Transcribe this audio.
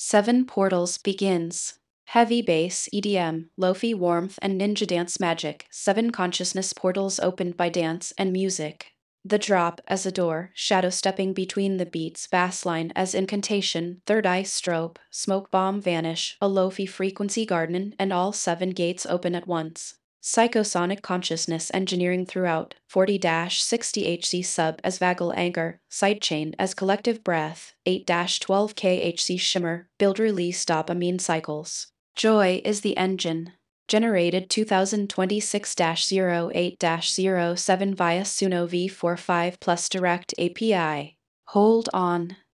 7 Portals begins. Heavy bass, EDM, Lo-fi warmth, and ninja dance magic. 7 consciousness portals opened by dance and music. The drop as a door, shadow stepping between the beats, bassline as incantation, third eye strobe, smoke bomb vanish, a Lo-fi frequency garden, and all 7 gates open at once. Psychosonic consciousness engineering throughout, 40-60 Hz sub as vagal anchor, sidechain as collective breath, 8-12 kHz shimmer, build release dopamine cycles. Joy is the engine. Generated 2026-08-07 via Suno V45 Plus Direct API. Hold on.